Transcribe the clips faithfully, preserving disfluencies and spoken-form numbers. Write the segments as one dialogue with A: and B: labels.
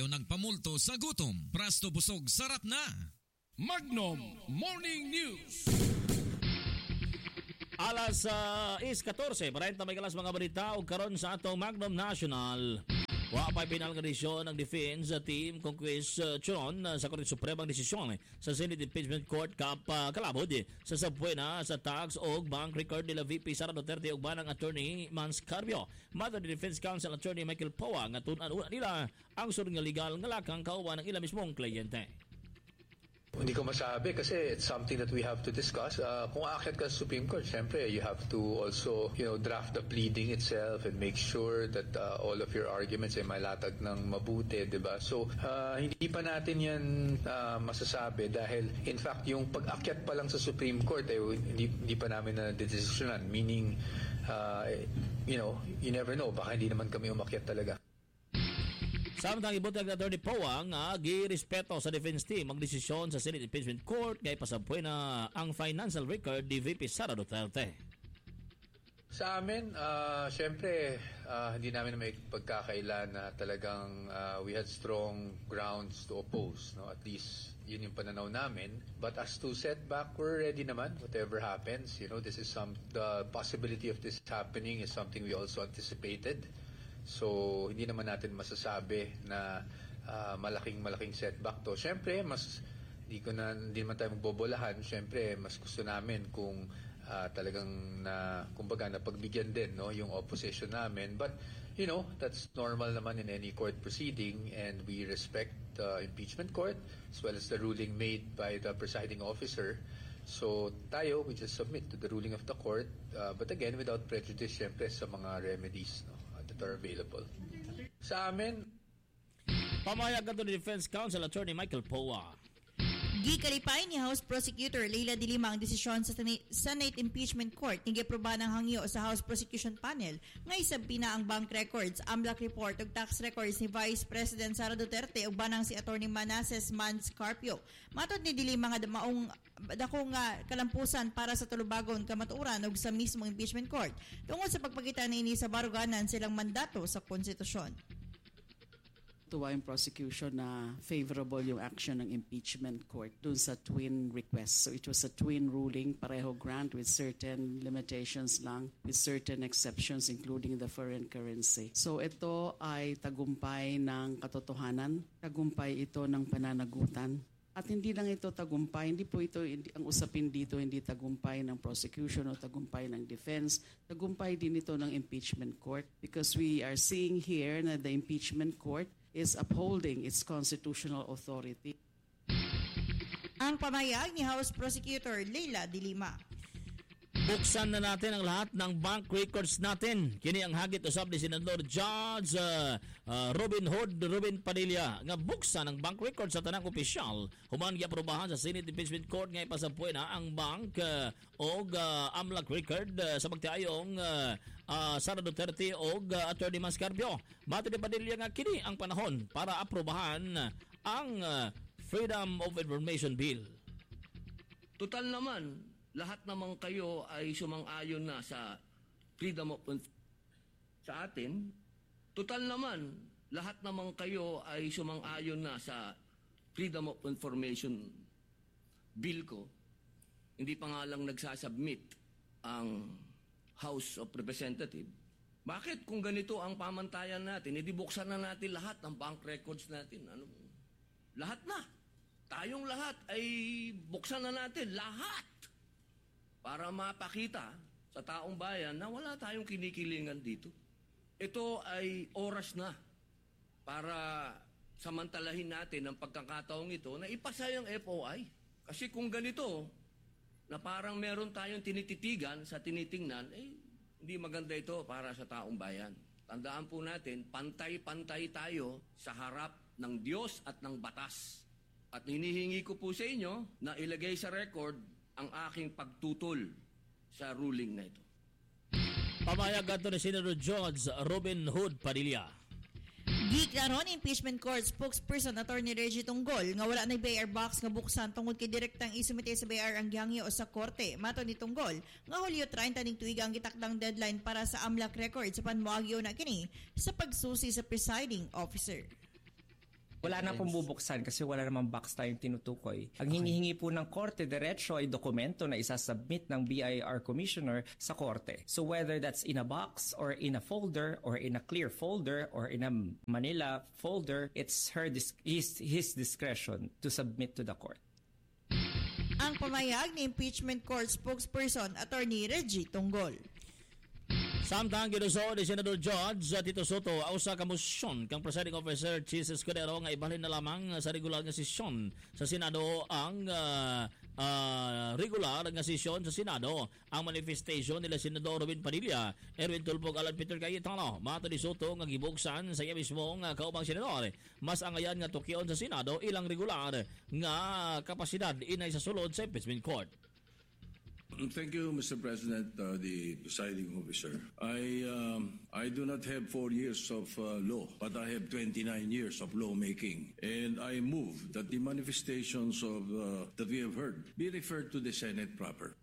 A: tayo nagpamulto sa gutom. Prasto busog sarap na.
B: Magnum Morning News.
C: Alas uh, is fourteen, marayong tamay kalas mga balita o karon sa atong Magnum National. Wa pa pinalganisyon ng defense team kung question uh, sa Korte Supremang desisyon sa Senate Impeachment Court kap uh, kalabod sa sabwena sa tax o bank record nila V P Sara Duterte ug banang attorney Mans Carbio. Mother the Defense Counsel Attorney Michael Powa nga tun-an nila ang sud nga legal nga lakang kauban ng ilang mismong kliyente.
D: Hindi ko masabi kasi it's something that we have to discuss. Uh, kung aakyat ka sa Supreme Court, syempre you have to also, you know, draft the pleading itself and make sure that uh, all of your arguments ay malatag ng mabuti, di ba? So, uh, hindi pa natin yan uh, masasabi dahil in fact, yung pag-akyat pa lang sa Supreme Court, eh, hindi, hindi pa namin na desisyonan. Meaning, uh, you know, you never know. Baka hindi naman kami umakyat talaga.
C: Samtang ibutang na Attorney Powa nga girespeto sa defense team ang desisyon sa Senate Impeachment Court kay pasampuy na ang financial record ni V P Sara Duterte.
D: Sa amin, uh, syempre, uh, hindi namin may pagkakailan na talagang uh, we had strong grounds to oppose. No? At least, yun yung pananaw namin. But as to setback, we're ready naman. Whatever happens, you know, this is some, the possibility of this happening is something we also anticipated. So, hindi naman natin masasabi na uh, malaking-malaking setback to. Siyempre, mas, hindi, ko na, hindi naman tayo magbobolahan. Siyempre, mas gusto namin kung uh, talagang na, kumbaga, napagbigyan din no, yung opposition namin. But, you know, that's normal naman in any court proceeding and we respect the impeachment court as well as the ruling made by the presiding officer. So, tayo, we just submit to the ruling of the court. Uh, but again, without prejudice, siyempre, sa mga remedies, no? That are available. Sa amin,
C: pamayag ato ni Defense Counsel Attorney Michael Powa.
E: Gikalipay ni House Prosecutor Leila de Lima ang desisyon sa Senate Impeachment Court ni giaproba ng hangyo sa House Prosecution Panel nga isabpi na ang bank records, AMLAC report ug tax records ni Vice President Sara Duterte ug banang si Attorney Manasseh Mans Carpio. Matod ni de Lima nga maong dako nga kalampusan para sa tulubagon kamatuoran ug sa mismong impeachment court tungod sa pagpakita niini sa baruganan silang mandato sa konstitusyon.
F: Tuwa yung prosecution na favorable yung action ng impeachment court dun sa twin request. So it was a twin ruling, pareho grant with certain limitations lang, with certain exceptions including the foreign currency. So ito ay tagumpay ng katotohanan, tagumpay ito ng pananagutan. At hindi lang ito tagumpay, hindi po ito, hindi, ang usapin dito hindi tagumpay ng prosecution o tagumpay ng defense, tagumpay din ito ng impeachment court because we are seeing here na the impeachment court is upholding its constitutional authority.
E: Ang pamayag ni House Prosecutor Leila de Lima.
C: Buksan na natin ang lahat ng bank records natin. Kini ang hagit usab ni Senador Judge uh, uh, Robin Hood Robin Padilla nga buksan ang bank records sa tanang opisyal. Human giaprobahan sa Senate Impeachment Court nga ipasampuy na ang bank uh, og uh, AMLAC record uh, sa pagtiayong uh, uh, Sara Duterte og uh, Attorney Mans Carbio. Mato ni Padilla nga kini ang panahon para aprobahan ang uh, Freedom of Information Bill.
G: Total naman lahat naman kayo ay sumang-ayon na sa freedom of sa atin. Total naman, lahat naman kayo ay sumang-ayon na sa freedom of information bill ko. Hindi pa nga lang nagsasubmit ang House of Representatives. Bakit kung ganito ang pamantayan natin, edi buksan na natin lahat ng bank records natin. Ano? Lahat na. Tayong lahat ay buksan na natin. Lahat. Para mapakita sa taong bayan na wala tayong kinikilingan dito. Ito ay oras na para samantalahin natin ang pagkakataong ito na ipasa yung F O I. Kasi kung ganito, na parang meron tayong tinititigan sa tinitingnan, eh, hindi maganda ito para sa taong bayan. Tandaan po natin, pantay-pantay tayo sa harap ng Diyos at ng batas. At hinihingi ko po sa inyo na ilagay sa record ang aking pagtutol sa ruling na ito.
C: Pamayag ato ni Senator Judge Robin Hood Padilla.
E: Giklaron impeachment court spokesperson Attorney Reggie Tunggol nga wala na B R box nga buksan tungod kay direktang isumite sa B R ang gihangyo sa korte. Mato ni Tunggol nga Hulyo thirty ning tuig ang gitakdang deadline para sa AMLAC record sa panmuagyo na kini sa pagsusi sa presiding officer.
H: Wala na pong bubuksan kasi wala namang box tayong tinutukoy. Ang hinihingi po ng korte diretso ay dokumento na isasubmit ng B I R commissioner sa korte. So whether that's in a box or in a folder or in a clear folder or in a Manila folder, it's her dis- his, his discretion to submit to the court.
E: Ang pamayag ni impeachment court spokesperson Attorney Reggie Tonggol.
C: Samtang ginuso ni Senador George Tito Soto ausa ka motion kang presiding officer Chis Escudero nga ibalhin na lamang sa regular nga sesyon sa Senado ang uh, uh, regular nga sesyon sa Senado ang manifestation nila Senador Robin Padilla, Erwin Tulfo Alan Peter Cayetano. Mato ni Soto nga gibuksan sa iya mismong uh, kaubang senador mas angayan nga tukyon sa Senado ilang regular nga kapasidad inay sa sulod sa impeachment court.
I: Thank you, Mister President, uh, the presiding officer. I um, I do not have four years of uh, law, but I have twenty-nine years of lawmaking, and I move that the manifestations of uh, that we have heard be referred to the Senate proper.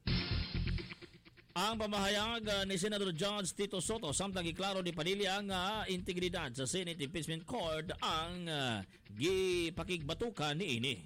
C: Ang pamahayag uh, ni Senador George Tito Soto samtang giklaro ni Padilla nga uh, integridad sa Senate Impeachment Court ang uh, gipakigbatukan ni ini.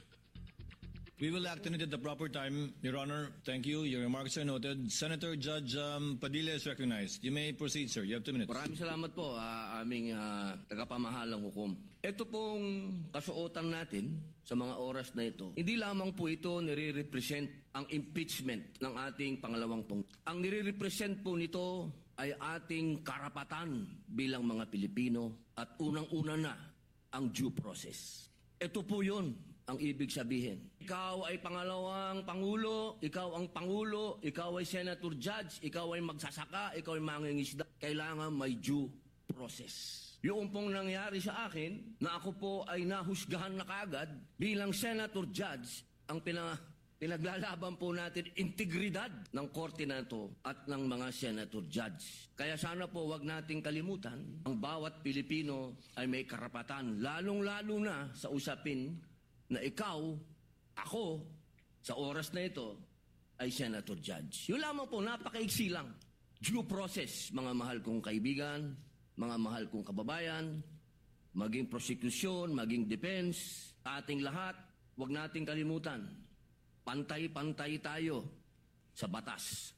J: We will act on it at the proper time, Your Honor. Thank you. Your remarks are noted. Senator Judge um, Padilla is recognized. You may proceed, sir. You have two minutes.
G: Maraming salamat po, uh, aming uh, tagapamahalang hukom. Ito pong kasuotan natin sa mga oras na ito, hindi lamang po ito nire-represent ang impeachment ng ating pangalawang pong. Ang nire-represent po nito ay ating karapatan bilang mga Pilipino at unang-una na ang due process. Ito po yun ang ibig sabihin. Ikaw ay pangalawang Pangulo, ikaw ang Pangulo, ikaw ay Senator Judge, ikaw ay magsasaka, ikaw ay mangingisda. Kailangan may due process. Yung pong nangyari sa akin, na ako po ay nahusgahan na kaagad bilang Senator Judge, ang pina, pinaglalaban po natin integridad ng korte na ito at ng mga Senator Judge. Kaya sana po wag nating kalimutan, ang bawat Pilipino ay may karapatan, lalong-lalo na sa usapin na ikaw, ako, sa oras na ito, ay Senator Judge. Yun lamang po, napakaiksi lang. Due process, mga mahal kong kaibigan, mga mahal kong kababayan, maging prosecution, maging defense, ating lahat, huwag nating kalimutan. Pantay-pantay tayo sa batas.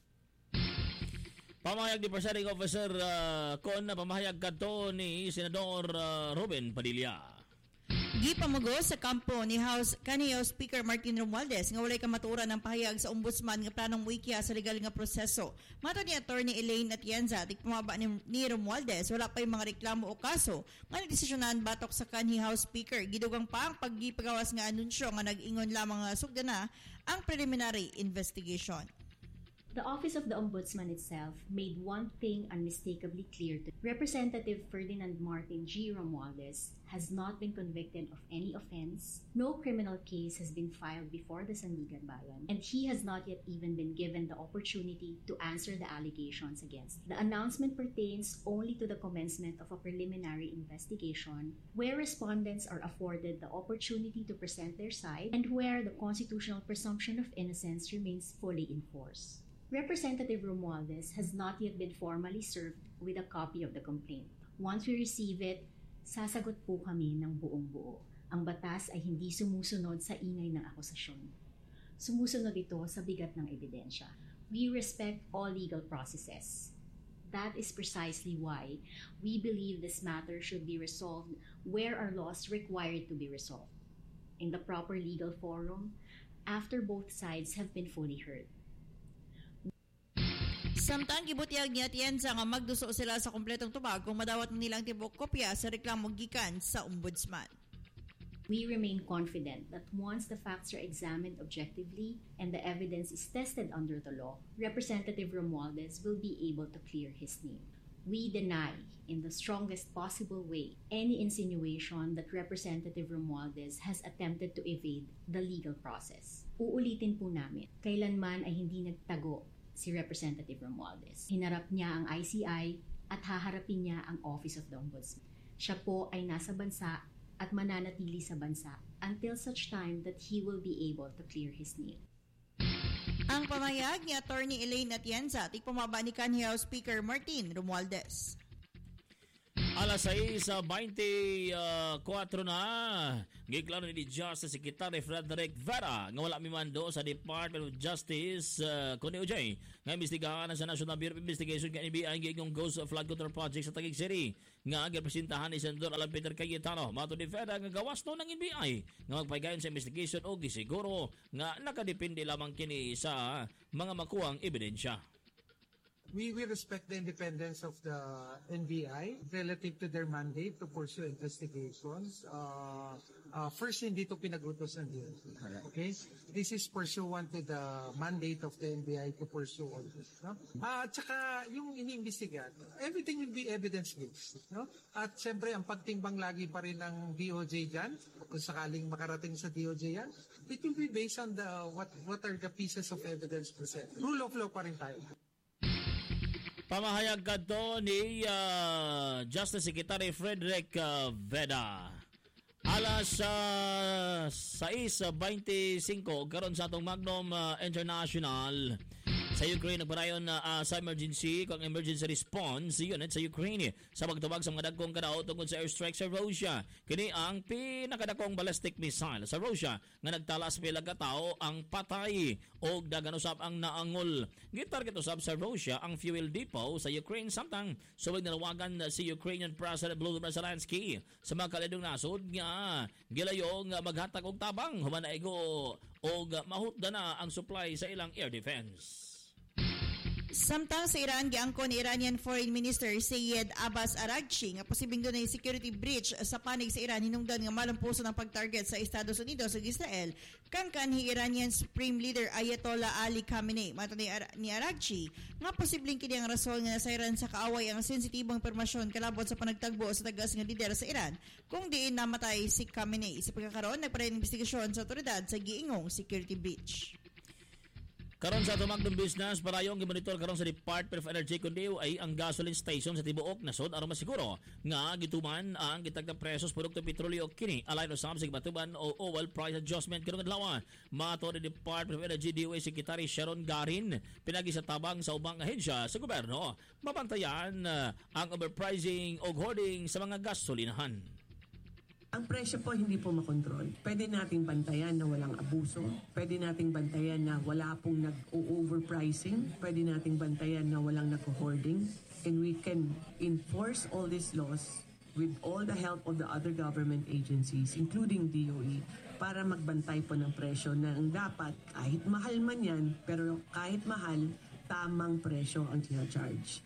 C: Pamahayag ni Presiding Officer uh, Con na pamahayag kadto ni Senador uh, Robin Padilla.
E: Gipamugo sa kampo ni House kaniyo Speaker Martin Romualdez nga walay kamatuoran ng pahayag sa ombudsman nga planong muikya sa legal nga proseso. Mato ni Attorney Elaine Atienza, tigpamaba ni, ni Romualdez, wala pa yung mga reklamo o kaso nga nagdesisyonan batok sa kanhi House Speaker. Gidugang pa ang paggipagawas nga anunsyo nga nag-ingon lamang nga sugdana ang preliminary investigation.
K: The Office of the Ombudsman itself made one thing unmistakably clear to Representative Ferdinand Martin G. Romualdez has not been convicted of any offense, no criminal case has been filed before the Sandigan Bayan, and he has not yet even been given the opportunity to answer the allegations against him. The announcement pertains only to the commencement of a preliminary investigation where respondents are afforded the opportunity to present their side and where the constitutional presumption of innocence remains fully in force. Representative Romualdez has not yet been formally served with a copy of the complaint. Once we receive it, sasagot po kami ng buong buo. Ang batas ay hindi sumusunod sa ingay ng akusasyon. Sumusunod ito sa bigat ng ebidensya. We respect all legal processes. That is precisely why we believe this matter should be resolved where our laws require it to be resolved. In the proper legal forum, after both sides have been fully heard.
E: Samtang gibutiyag ni Atienza nga magduso sila sa kompletong tubag kung madawat nilang tibok kopya sa reklamo gikan sa ombudsman.
K: We remain confident that once the facts are examined objectively and the evidence is tested under the law, Representative Romualdez will be able to clear his name. We deny, in the strongest possible way, any insinuation that Representative Romualdez has attempted to evade the legal process. Uulitin po namin, kailanman ay hindi nagtago si Representative Romualdez. Hinarap niya ang I C I at haharapin niya ang Office of the Ombudsman. Siya po ay nasa bansa at mananatili sa bansa until such time that he will be able to clear his name.
E: Ang pamayag ni Attorney Elaine Atienza, tigpamaba ni kanhi House Speaker Martin Romualdez.
C: Alas sais twenty-four na. Giklaro ni Justice Secretary Frederick Vera nga wala mimando sa Department of Justice uh, kundi U J nga imbestigahan sa National Bureau of Investigation nga N B I gigong Ghost Flood Control Project sa Taguig City nga gipresentahan ni Senador Alan Peter Cayetano. Mato ni Vera nga gawas no ng N B I nga magpagayon sa investigation o gisiguro nga nakadepende lamang kini sa mga makuhang ebidensya.
L: We will respect the independence of the N B I relative to their mandate to pursue investigations. Uh, uh, first, hindi ito pinag-utos ng D O J. Okay? This is pursuant to the mandate of the N B I to pursue all this. No? Uh, at saka, yung iniimbestigat, everything will be evidence-based. No? At siyempre, ang pagtimbang lagi pa rin ng D O J dyan, kung sakaling makarating sa D O J yan, it will be based on the what what are the pieces of evidence present. Rule of law pa rin tayo.
C: Pamahayag kadto ni uh, Justice Secretary Frederick uh, Vera. Alas uh, sais twenty-five karon sa atong Magnum uh, International sa Ukraine nagpadayon na uh, sa emergency kung emergency response unit sa Ukraine sa pagtubag sa mga dagkong kadaot tungkol sa airstrike sa Russia. Kini ang pinakadakong ballistic missile sa Russia nga nagtala sa pila ka tawo ang patay o dagan usab ang naangol. Gitarget usab sa Russia ang fuel depot sa Ukraine samtang subag nalawagan si Ukrainian President Volodymyr Zelensky sa mga kalidong nasod nga gilayo nga maghatag og tabang human na igo og mahutda na ang supply sa ilang air defense.
E: Samtang sa Iran, giangko ni Iranian Foreign Minister Sayed Abbas Araghchi nga posibleng dunay security breach sa panig sa Iran hinungdan nga malampuso ng pag-target sa Estados Unidos ug Israel kan kanhi Iranian Supreme Leader Ayatollah Ali Khamenei. Mato ni, Ar- ni Araghchi nga posibleng kini ang rason nga nasayran sa kaaway ang sensitibong impormasyon kalabot sa panagtagbo sa tagas nga lider sa Iran kung diin namatay si Khamenei. Sa pagkakaroon, nagpadayon investigasyon sa otoridad sa giingong security breach.
C: Karon sa tumagdong business parayong gimonitor karon sa Department of Energy kundi ay ang gasoline station sa tibuok nasod aron masiguro nga gituman ang gitagda presos produkto petrolyo kini align usab sa batuban o oil price adjustment karong adlaw. Mato ni Department of Energy D O A Secretary Sharon Garin pinagi sa tabang sa ubang ahensya sa gobyerno mabantayan uh, ang overpricing o hoarding sa mga gasolinahan.
M: Ang presyo po hindi po makontrol. Pwede nating bantayan na walang abuso. Pwede nating bantayan na wala pong nag-overpricing. Pwede nating bantayan na walang nag-hoarding. And we can enforce all these laws with all the help of the other government agencies, including D O E, para magbantay po ng presyo na ang dapat, kahit mahal man yan, pero kahit mahal, tamang presyo ang tina-charge.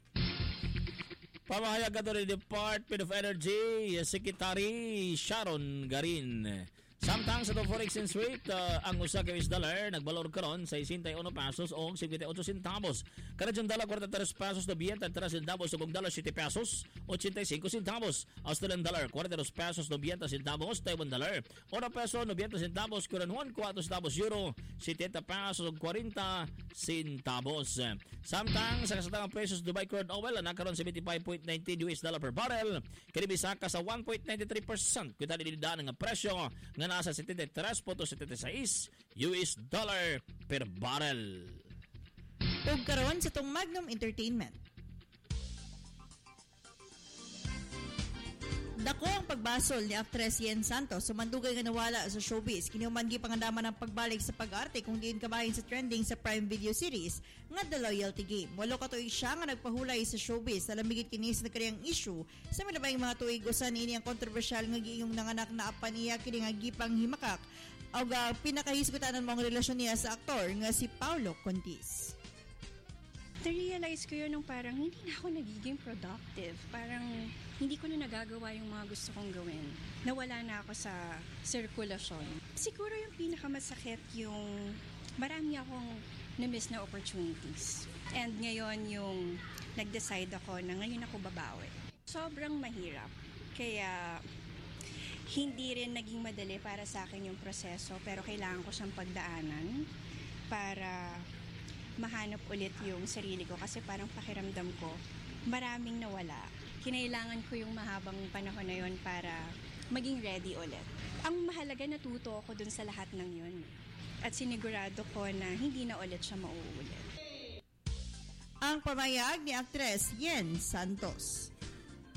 C: Pamahayag ka ni Department of Energy Secretary Sharon Garin. Samtang sa foreign exchange rate, uh, ang usa ka U S dollar nagbalor karon sa sixty-one pesos o seventy-eight centavos. Canadian dollar forty-three pesos ninety centavos ug dollar seventy pesos eighty-five centavos. Australian dollar forty-two pesos ninety centavos. Taiwan dollar one peso ninety centavos. Korean won four centavos. Euro seventy pesos ug forty centavos. Samtang sa kasatangang pesos Dubai crude oil nagkaroon seventy-five point one nine U S dollar per barrel. Kini bisaka sa one point nine three percent kita dinidaan nga presyo nga nasa seventy-three point seven six U S dollar per barrel.
E: Ug karon sa tong Magnum Entertainment. Dako ang pagbasol ni aktres Yen Santos sumandugay nga nawala sa showbiz. Kinihuman gi pangandaman ang pagbalik sa pag-arte kung diin kabahin sa trending sa Prime Video series nga The Loyalty Game. Walo ka tuig siya nga nagpahulay sa showbiz sa lamigit kini sa nakariyang issue sa minabayng mga tuig usan ini ang kontrobersyal nga giingong nanganak na apan iya kini nga gipang himakak og uh, pinakahisgutanan mo ang relasyon niya sa aktor nga si Paulo Contis.
N: Na-realize ko yun nung parang hindi na ako nagiging productive. Parang hindi ko na nagagawa yung mga gusto kong gawin. Nawala na ako sa sirkulasyon. Siguro yung pinakamasakit yung marami akong na-miss na opportunities. And ngayon yung nag-decide ako na ngayon ako babawi. Sobrang mahirap. Kaya hindi rin naging madali para sa akin yung proseso pero kailangan ko siyang pagdaanan para mahanap ulit yung sarili ko kasi parang pakiramdam ko maraming nawala. Kinailangan ko yung mahabang panahon na yun para maging ready ulit. Ang mahalaga natuto ako dun sa lahat ng yun at sinigurado ko na hindi na ulit siya mauulit.
E: Ang pamayag ni aktres Yen Santos.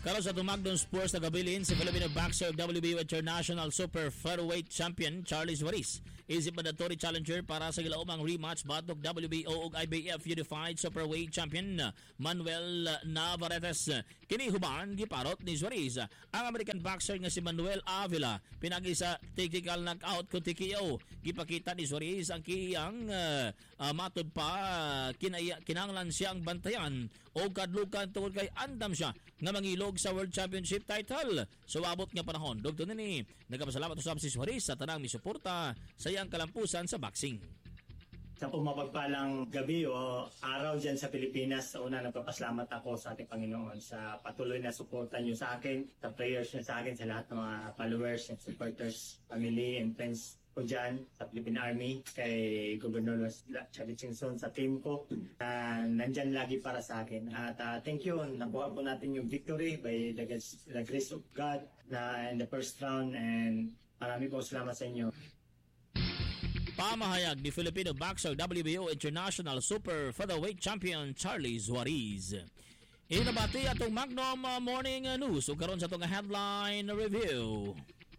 C: Karon sa tumagdong sports nagabilin si Filipino boxer W B O International Super Featherweight Champion Charlie Suarez. Isip mandatory challenger para sa gilaumang rematch batok W B O ug I B F Unified Superweight Champion Manuel Navarrete. Kini human giparot ni Suarez ang American boxer nga si Manuel Avila pinagi sa technical knockout kun T K O. Gipakita ni Suarez ang kiyang uh, uh, matud pa uh, kinaya, kinanglan siyang bantayan o kadlukan tungod kay andam siya nga mangilog sa World Championship title. So abot nga panahon dugtong nini nagapasalamat usab si Suarez sa tanang misuporta sa iyang kalampusan sa boxing.
O: Sa pumapagpalang gabi o araw dyan sa Pilipinas, sa una nagpapasalamat ako sa ating Panginoon sa patuloy na suporta niyo sa akin, sa prayers niyo sa akin, sa lahat ng mga followers and supporters, family and friends ko dyan sa Philippine Army, kay Governor Charlie Chingson, sa team ko, na uh, nandyan lagi para sa akin. At uh, thank you, nakuha po natin yung victory by the, the grace of God na in the first round, and marami po salamat sa inyo.
C: Pamahayag ni Filipino boxer W B O International Super Featherweight Champion Charlie Suarez. Inabati atong Magnum Morning News ug karon sa atong headline review.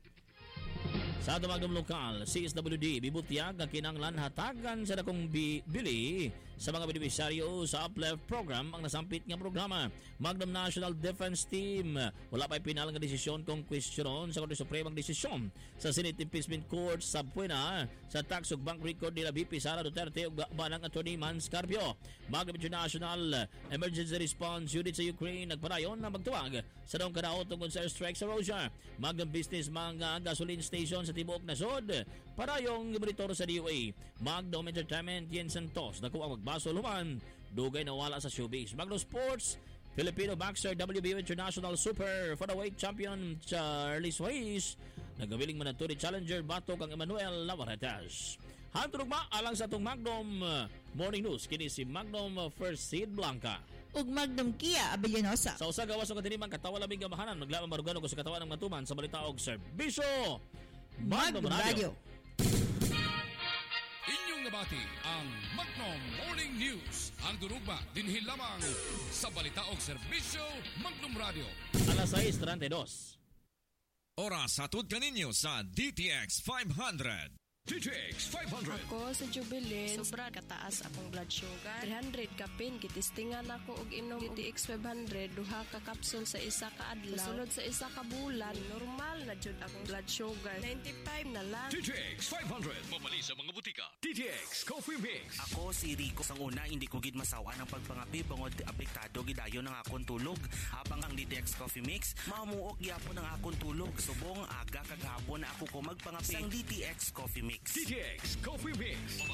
C: Sa atong Magnum Lokal, C S W D bibutiyag ang kinanglan hatagan sa dakong bili sa mga beneficiaryo sa Uplift program ang nasampit nga programa. Magnum National Defense Team wala pa'y pinal nga desisyon kung kwestiyonon sa Korte Supremang desisyon sa Senate Impeachment Court sa Buena sa tax ug bank record nila B P Sara Duterte ug banang attorney Mans Carpio. Magnum International Emergency Response Unit sa Ukraine nagpadayon na magtuwag sa daong kadaot tungkol sa airstrike sa Russia. Magnum Business mga gasoline station sa tibuok nasod padayong monitor sa D O A. Magnum Entertainment Yen Santos nakuha ang magbaso luman dugay nawala sa showbiz. Magnum Sports Filipino boxer W B O International Super Featherweight Champion Charlie Suarez nagabiling mandatory challenger batok ang Emmanuel Navarrete. Hantulog ma alang sa itong Magnum Morning News kini si Magnum First Seed Blanca
E: ug Magnum Kia Abellanosa.
C: Sa usa gawas og kanimang katawa labing gamahanan naglaman marugano ko sa katawan ng matuman sa balita og serbisyo Magnum, Magnum Radio.
B: Inyong nabati ang Magnum Morning News. Ang durugba dinhi lamang sa balita og serbisyo Magnum Radio.
C: Alas sais trentidós.
A: Oras hatod kaninyo sa D T X five hundred.
B: D T X five hundred.
P: Ako sa Jubilin, sobra kataas akong blood sugar. three hundred kapin, kitistingan ako og inom D T X five hundred, duha ka kapsul sa isa ka adlaw. Sunod sa isa ka bulan, normal na jud akong blood sugar. ninety-five na lang.
B: D T X five hundred. Mabali sa mga butika. D T X Coffee Mix.
Q: Ako si Rico. Sang una, hindi ko gid masawa ng pagpangapi bangod apektado gidayon ng akong tulog. Habang ang D T X Coffee Mix, mamuok gyapon ang akong tulog. Subong aga kagahapon na ako ko magpangapi. Sang D T X Coffee Mix.
B: D T X Coffee Mix.